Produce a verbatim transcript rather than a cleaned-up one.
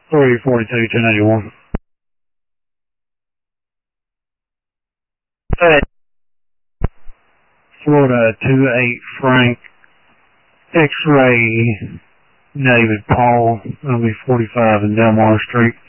three forty-two, ten eighty-one. Hey. Florida two eight Frank, X-ray, David Paul, that'll be forty-five in Delmar Street.